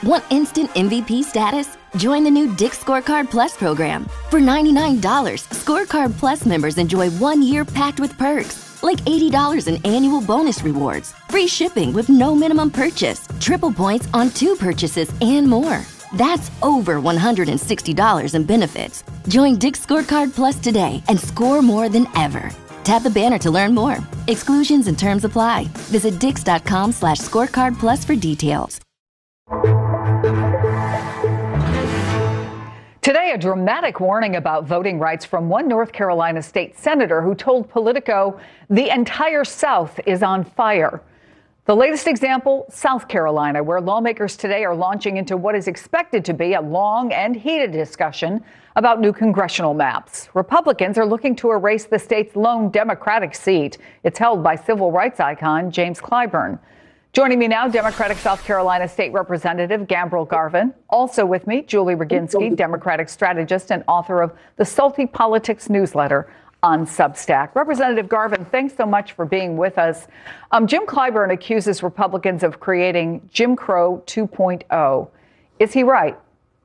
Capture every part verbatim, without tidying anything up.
Want instant M V P status? Join the new Dick's Scorecard Plus program. For ninety-nine dollars, Scorecard Plus members enjoy one year packed with perks, like eighty dollars in annual bonus rewards, free shipping with no minimum purchase, triple points on two purchases, and more. That's over one hundred sixty dollars in benefits. Join Dick's Scorecard Plus today and score more than ever. Tap the banner to learn more. Exclusions and terms apply. Visit dix.com slash scorecard plus for details. Today, a dramatic warning about voting rights from one North Carolina state senator who told Politico the entire South is on fire. The latest example, South Carolina, where lawmakers today are launching into what is expected to be a long and heated discussion about new congressional maps. Republicans are looking to erase the state's lone Democratic seat. It's held by civil rights icon James Clyburn. Joining me now, Democratic South Carolina State Representative Gambrel Garvin. Also with me, Julie Roginski, Democratic strategist and author of the Salty Politics newsletter on Substack. Representative Garvin, thanks so much for being with us. Um, Jim Clyburn accuses Republicans of creating Jim Crow two point oh. Is he right?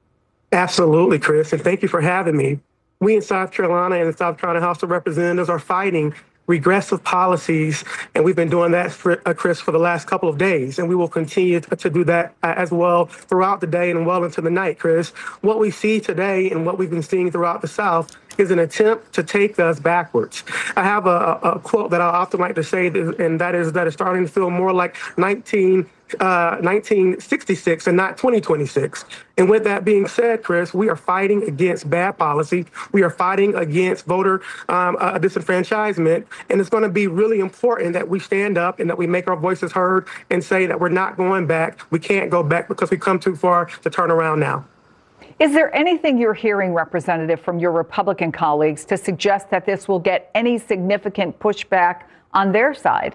Absolutely, Chris, and thank you for having me. We in South Carolina and the South Carolina House of Representatives are fighting regressive policies, and we've been doing that, for, uh, Chris, for the last couple of days, and we will continue to, to do that uh, as well throughout the day and well into the night, Chris. What we see today and what we've been seeing throughout the South is an attempt to take us backwards. I have a, a quote that I often like to say, and that is that it's starting to feel more like nineteen, uh, nineteen sixty-six and not twenty twenty-six. And with that being said, Chris, we are fighting against bad policy. We are fighting against voter um, uh, disenfranchisement. And it's going to be really important that we stand up and that we make our voices heard and say that we're not going back. We can't go back because we've come too far to turn around now. Is there anything you're hearing, Representative, from your Republican colleagues to suggest that this will get any significant pushback on their side?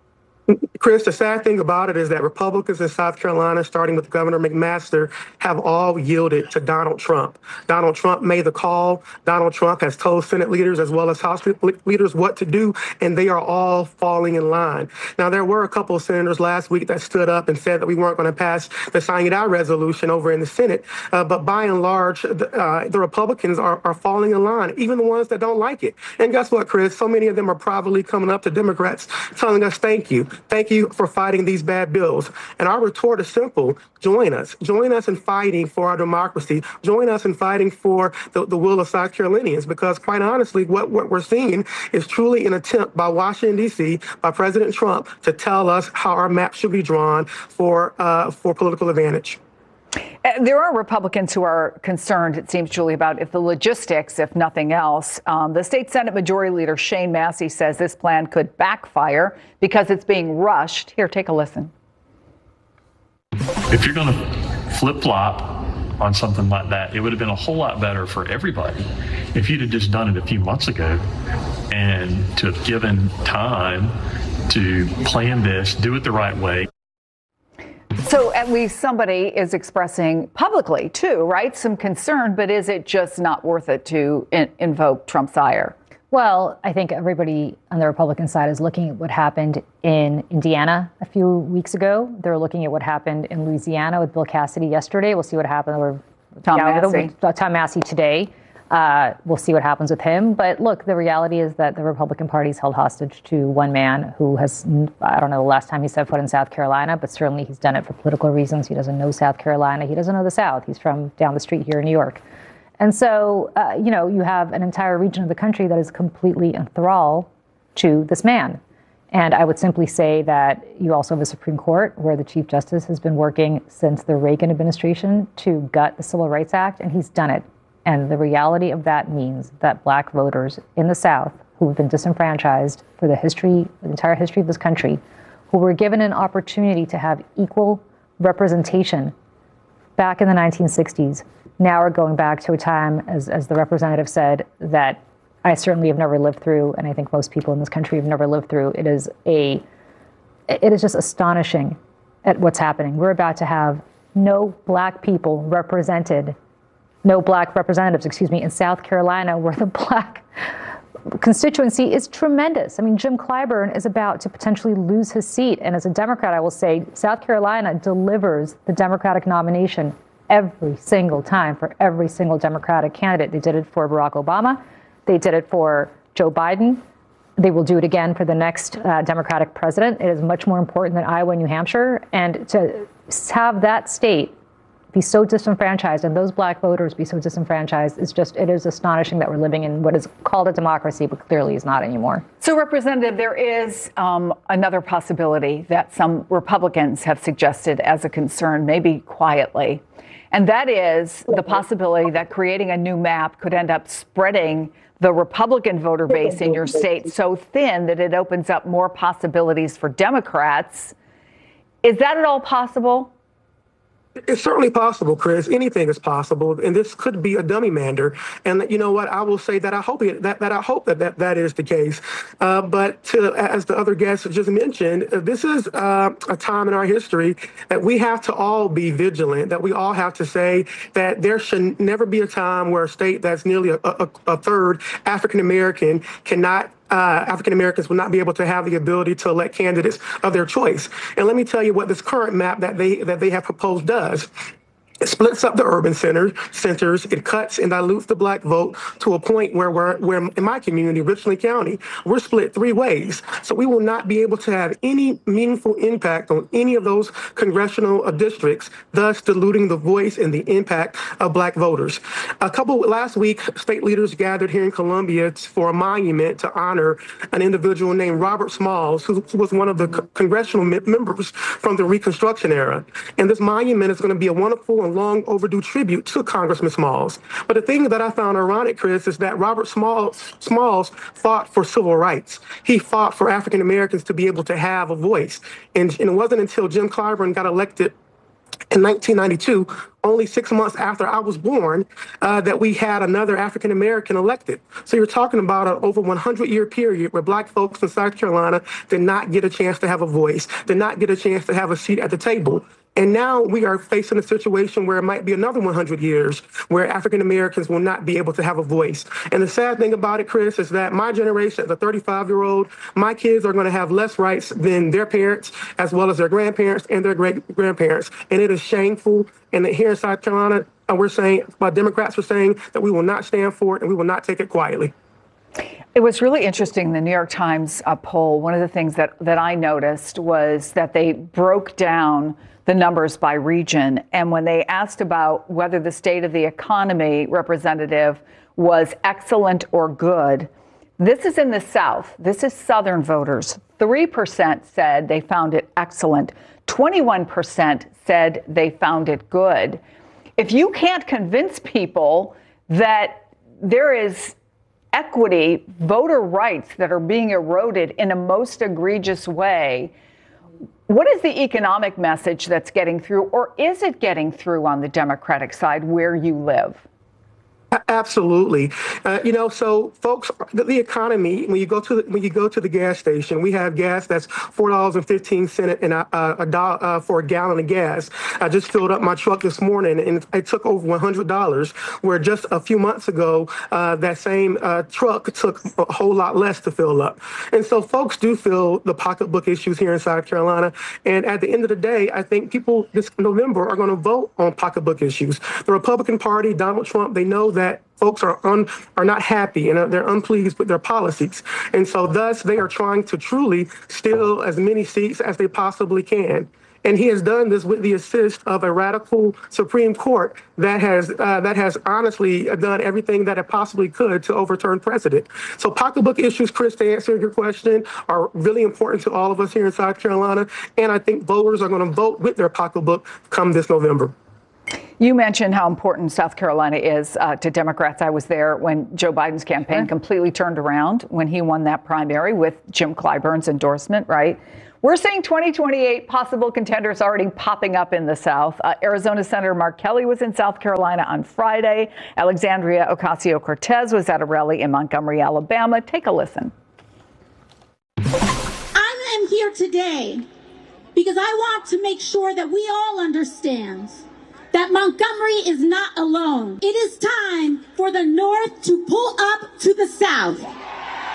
Chris, the sad thing about it is that Republicans in South Carolina, starting with Governor McMaster, have all yielded to Donald Trump. Donald Trump made the call. Donald Trump has told Senate leaders as well as House leaders what to do, and they are all falling in line. Now, there were a couple of senators last week that stood up and said that we weren't going to pass the Sign It Out resolution over in the Senate. Uh, but by and large, the, uh, the Republicans are, are falling in line, even the ones that don't like it. And guess what, Chris? So many of them are privately coming up to Democrats telling us, thank you. Thank you for fighting these bad bills. And our retort is simple. Join us. Join us in fighting for our democracy. Join us in fighting for the, the will of South Carolinians, because quite honestly, what, what we're seeing is truly an attempt by Washington, D C, by President Trump to tell us how our map should be drawn for, uh, for political advantage. There are Republicans who are concerned, it seems, Julie, about if the logistics, if nothing else. Um, the state Senate Majority Leader Shane Massey says this plan could backfire because it's being rushed. Here, take a listen. If you're going to flip-flop on something like that, it would have been a whole lot better for everybody if you'd have just done it a few months ago and to have given time to plan this, do it the right way. So at least somebody is expressing publicly, too, right, some concern, but is it just not worth it to in- invoke Trump's ire? Well, I think everybody on the Republican side is looking at what happened in Indiana a few weeks ago. They're looking at what happened in Louisiana with Bill Cassidy yesterday. We'll see what happened with Tom yeah, Massey. With, uh, Tom Massey today. Uh, we'll see what happens with him. But look, the reality is that the Republican Party's held hostage to one man who has, I don't know the last time he set foot in South Carolina, but certainly he's done it for political reasons. He doesn't know South Carolina. He doesn't know the South. He's from down the street here in New York. And so, uh, you know, you have an entire region of the country that is completely in thrall to this man. And I would simply say that you also have a Supreme Court where the Chief Justice has been working since the Reagan administration to gut the Civil Rights Act, and he's done it. And the reality of that means that black voters in the South who have been disenfranchised for the history, the entire history of this country, who were given an opportunity to have equal representation back in the nineteen sixties, now are going back to a time, as, as the representative said, that I certainly have never lived through, and I think most people in this country have never lived through. It is a, it is just astonishing at what's happening. We're about to have no black people represented, no black representatives, excuse me, in South Carolina, where the black constituency is tremendous. I mean, Jim Clyburn is about to potentially lose his seat. And as a Democrat, I will say South Carolina delivers the Democratic nomination every single time for every single Democratic candidate. They did it for Barack Obama. They did it for Joe Biden. They will do it again for the next uh, Democratic president. It is much more important than Iowa and New Hampshire. And to have that state be so disenfranchised and those black voters be so disenfranchised is just, it is astonishing that we're living in what is called a democracy, but clearly is not anymore. So, Representative, there is um, another possibility that some Republicans have suggested as a concern, maybe quietly, and that is the possibility that creating a new map could end up spreading the Republican voter base in your state so thin that it opens up more possibilities for Democrats. Is that at all possible? It's certainly possible, Chris. Anything is possible, and this could be a dummy mander. And you know what? I will say that I hope it, that that I hope that that, that is the case. Uh, but to, as the other guests just mentioned, uh, this is uh, a time in our history that we have to all be vigilant. That we all have to say that there should never be a time where a state that's nearly a, a, a third African American cannot. Uh, African Americans will not be able to have the ability to elect candidates of their choice. And let me tell you what this current map that they that they have proposed does. It splits up the urban center, centers. It cuts and dilutes the black vote to a point where we're, where in my community, Richland County, we're split three ways. So we will not be able to have any meaningful impact on any of those congressional districts, thus diluting the voice and the impact of black voters. A couple last week, state leaders gathered here in Columbia for a monument to honor an individual named Robert Smalls, who was one of the congressional members from the Reconstruction era. And this monument is going to be a wonderful long overdue tribute to Congressman Smalls. But the thing that I found ironic, Chris, is that Robert Smalls, Smalls fought for civil rights. He fought for African Americans to be able to have a voice. And, and it wasn't until Jim Clyburn got elected in nineteen ninety-two, only six months after I was born, uh, that we had another African American elected. So you're talking about an over one hundred year period where black folks in South Carolina did not get a chance to have a voice, did not get a chance to have a seat at the table. And now we are facing a situation where it might be another one hundred years where African Americans will not be able to have a voice. And the sad thing about it, Chris, is that my generation, as a thirty-five year old, my kids are going to have less rights than their parents, as well as their grandparents and their great grandparents. And it is shameful. And here in South Carolina, we're saying, my Democrats are saying that we will not stand for it and we will not take it quietly. It was really interesting, the New York Times uh, poll. One of the things that, that I noticed was that they broke down the numbers by region. And when they asked about whether the state of the economy, Representative, was excellent or good, this is in the South. This is Southern voters. three percent said they found it excellent. twenty-one percent said they found it good. If you can't convince people that there is equity, voter rights that are being eroded in a most egregious way, what is the economic message that's getting through, or is it getting through on the Democratic side where you live? Absolutely. Uh, you know, so folks, the, the economy, when you go to the, when you go to the gas station, we have gas that's four dollars and fifteen cents and a, a, a dollar uh, for a gallon of gas. I just filled up my truck this morning and it took over one hundred dollars, where just a few months ago, uh, that same uh, truck took a whole lot less to fill up. And so folks do feel the pocketbook issues here in South Carolina. And at the end of the day, I think people this November are going to vote on pocketbook issues. The Republican Party, Donald Trump, they know that folks are un, are not happy and they're unpleased with their policies. And so thus they are trying to truly steal as many seats as they possibly can. And he has done this with the assist of a radical Supreme Court that has uh, that has honestly done everything that it possibly could to overturn precedent. So pocketbook issues, Chris, to answer your question, are really important to all of us here in South Carolina. And I think voters are going to vote with their pocketbook come this November. You mentioned how important South Carolina is uh, to Democrats. I was there when Joe Biden's campaign sure. completely turned around when he won that primary with Jim Clyburn's endorsement, right? We're seeing twenty twenty-eight possible contenders already popping up in the South. Uh, Arizona Senator Mark Kelly was in South Carolina on Friday. Alexandria Ocasio-Cortez was at a rally in Montgomery, Alabama. Take a listen. I am here today because I want to make sure that we all understand that Montgomery is not alone. It is time for the North to pull up to the South.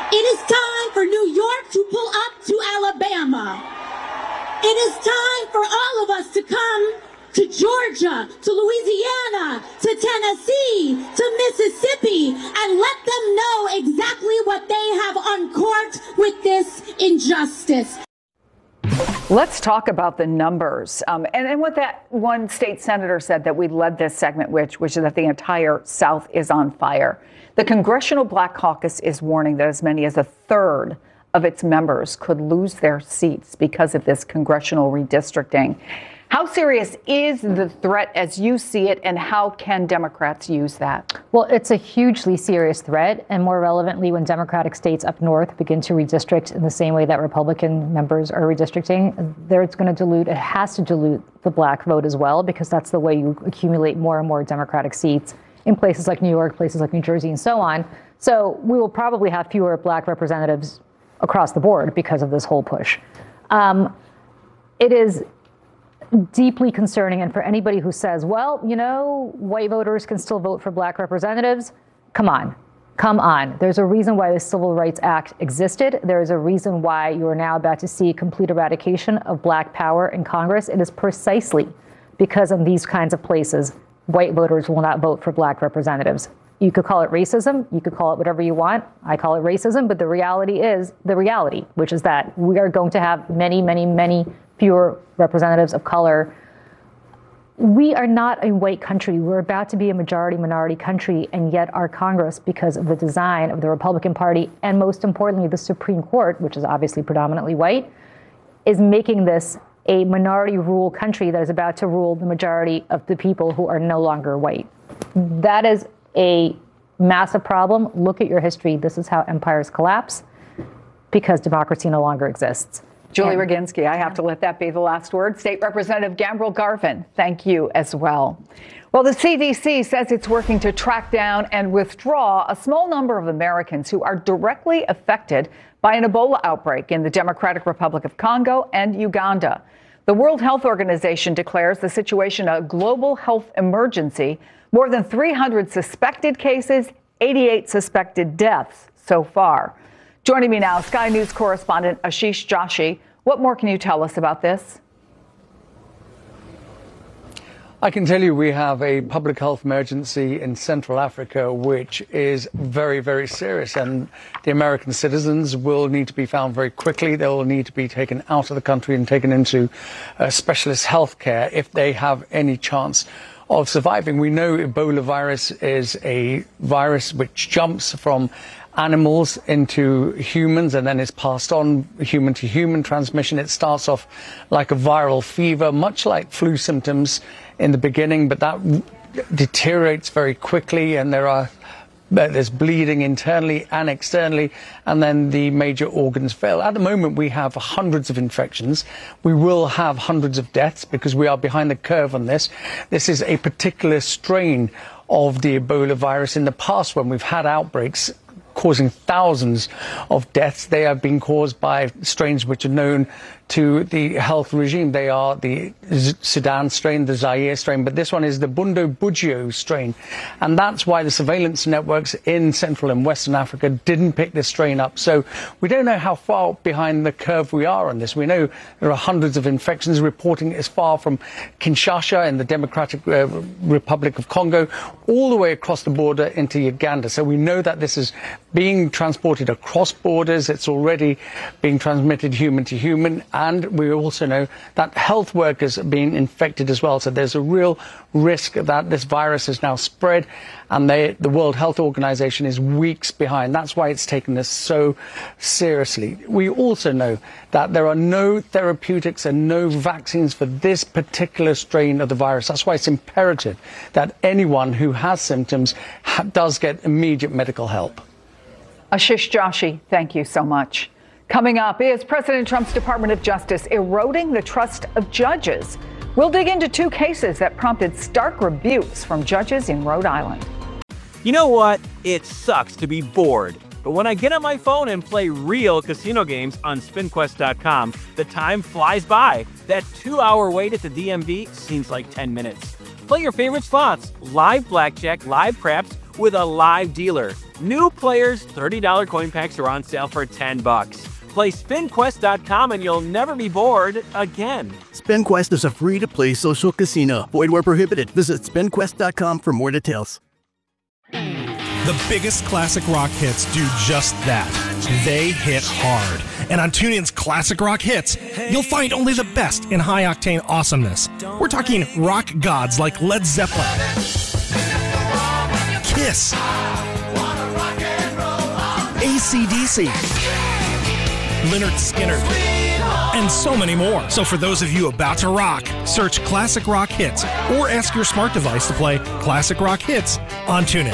It is time for New York to pull up to Alabama. It is time for all of us to come to Georgia, to Louisiana, to Tennessee, to Mississippi, and let them know exactly what they have uncorked with this injustice. Let's talk about the numbers um, and, and what that one state senator said that we led this segment with, which is that the entire South is on fire. The Congressional Black Caucus is warning that as many as a third of its members could lose their seats because of this congressional redistricting. How serious is the threat as you see it, and how can Democrats use that? Well, it's a hugely serious threat, and more relevantly, when Democratic states up north begin to redistrict in the same way that Republican members are redistricting, there it's going to dilute, it has to dilute the black vote as well, because that's the way you accumulate more and more Democratic seats in places like New York, places like New Jersey, and so on. So we will probably have fewer black representatives across the board because of this whole push. Um, it is deeply concerning. And for anybody who says, well, you know, white voters can still vote for black representatives, come on, come on. There's a reason why the Civil Rights Act existed. There is a reason why you are now about to see complete eradication of black power in Congress. It is precisely because in these kinds of places, white voters will not vote for black representatives. You could call it racism. You could call it whatever you want. I call it racism. But the reality is the reality, which is that we are going to have many, many, many fewer representatives of color. We are not a white country. We're about to be a majority minority country. And yet our Congress, because of the design of the Republican Party, and most importantly, the Supreme Court, which is obviously predominantly white, is making this a minority rule country that is about to rule the majority of the people who are no longer white. That is a massive problem. Look at your history. This is how empires collapse, because democracy no longer exists. Julie Roginski, I have to let that be the last word. State Representative Gambrel Garvin, thank you as well. Well, the C D C says it's working to track down and withdraw a small number of Americans who are directly affected by an Ebola outbreak in the Democratic Republic of Congo and Uganda. The World Health Organization declares the situation a global health emergency. More than three hundred suspected cases, eighty-eight suspected deaths so far. Joining me now, Sky News correspondent Ashish Joshi. What more can you tell us about this? I can tell you we have a public health emergency in Central Africa, which is very, very serious. And the American citizens will need to be found very quickly. They will need to be taken out of the country and taken into uh, specialist health care if they have any chance of surviving. We know Ebola virus is a virus which jumps from animals into humans and then is passed on human to human transmission. It starts off like a viral fever, much like flu symptoms in the beginning, but that deteriorates very quickly, and there are there's bleeding internally and externally, and then the major organs fail. At the moment, we have hundreds of infections. We will have hundreds of deaths because we are behind the curve on this. This is a particular strain of the Ebola virus. In the past, when we've had outbreaks causing thousands of deaths, they have been caused by strains which are known to the health regime. They are the Sudan strain, the Zaire strain, but this one is the Bundibugyo strain. And that's why the surveillance networks in Central and Western Africa didn't pick this strain up. So we don't know how far behind the curve we are on this. We know there are hundreds of infections reporting as far from Kinshasa in the Democratic uh, Republic of Congo all the way across the border into Uganda. So we know that this is being transported across borders. It's already being transmitted human to human. And we also know that health workers are being infected as well. So there's a real risk that this virus is now spread, and they, the World Health Organization is weeks behind. That's why it's taken this so seriously. We also know that there are no therapeutics and no vaccines for this particular strain of the virus. That's why it's imperative that anyone who has symptoms ha- does get immediate medical help. Ashish Joshi, thank you so much. Coming up, is President Trump's Department of Justice eroding the trust of judges? We'll dig into two cases that prompted stark rebukes from judges in Rhode Island. You know what? It sucks to be bored. But when I get on my phone and play real casino games on spin quest dot com, the time flies by. That two-hour wait at the D M V seems like ten minutes. Play your favorite slots, live blackjack, live craps, with a live dealer. New players' thirty dollars coin packs are on sale for ten bucks. Play spin quest dot com and you'll never be bored again. SpinQuest is a free-to-play social casino. Void where prohibited. Visit spin quest dot com for more details. The biggest classic rock hits do just that. They hit hard. And on TuneIn's Classic Rock Hits, you'll find only the best in high-octane awesomeness. We're talking rock gods like Led Zeppelin, Kiss, A C D C, Lynyrd Skynyrd, and so many more. So for those of you about to rock, search Classic Rock Hits or ask your smart device to play Classic Rock Hits on TuneIn.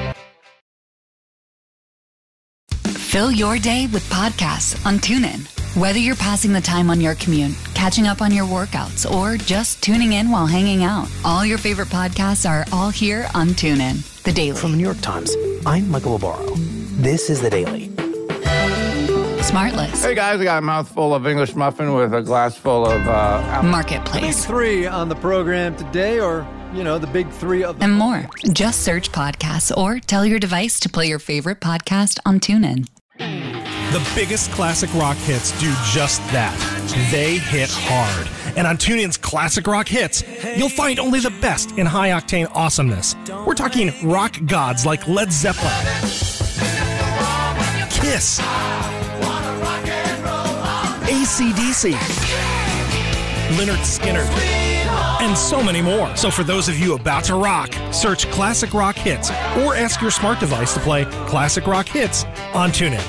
Fill your day with podcasts on TuneIn. Whether you're passing the time on your commute, catching up on your workouts, or just tuning in while hanging out, all your favorite podcasts are all here on TuneIn. The Daily. From the New York Times, I'm Michael Lobaro. This is The Daily. Smartless. Hey guys, I got a mouthful of English muffin with a glass full of uh, apple. Marketplace. The big three on the program today, or, you know, the big three of them. And more. Just search podcasts or tell your device to play your favorite podcast on TuneIn. The biggest classic rock hits do just that. They hit hard. And on TuneIn's Classic Rock Hits, you'll find only the best in high-octane awesomeness. We're talking rock gods like Led Zeppelin, Kiss, A C D C, Lynyrd Skynyrd, and so many more. So for those of you about to rock, search Classic Rock Hits or ask your smart device to play Classic Rock Hits on TuneIn.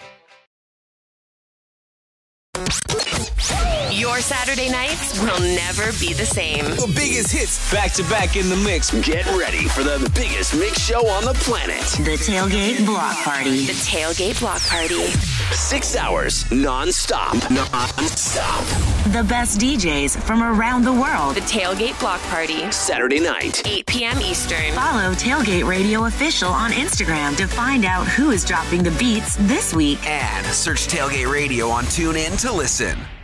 Your Saturday nights will never be the same. The biggest hits back to back in the mix. Get ready for the biggest mix show on the planet. The Tailgate Block Party. The Tailgate Block Party. Six hours non-stop. Non-stop. The best D Js from around the world. The Tailgate Block Party. Saturday night. eight p.m. Eastern. Follow Tailgate Radio Official on Instagram to find out who is dropping the beats this week. And search Tailgate Radio on TuneIn to listen.